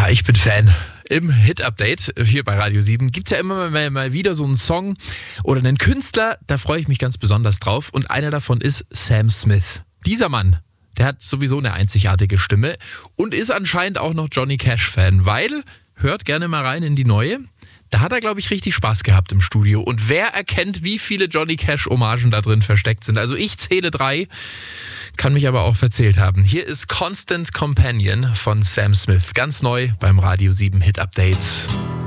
ich bin Fan. Im Hit-Update hier bei Radio 7 gibt es ja immer mal wieder so einen Song oder einen Künstler, da freue ich mich ganz besonders drauf. Und einer davon ist Sam Smith. Dieser Mann, der hat sowieso eine einzigartige Stimme und ist anscheinend auch noch Johnny Cash-Fan, weil, hört gerne mal rein in die neue, da hat er, glaube ich, richtig Spaß gehabt im Studio. Und wer erkennt, wie viele Johnny Cash-Hommagen da drin versteckt sind? Also ich zähle 3, kann mich aber auch verzählt haben. Hier ist Constant Companion von Sam Smith. Ganz neu beim Radio 7 Hit Update.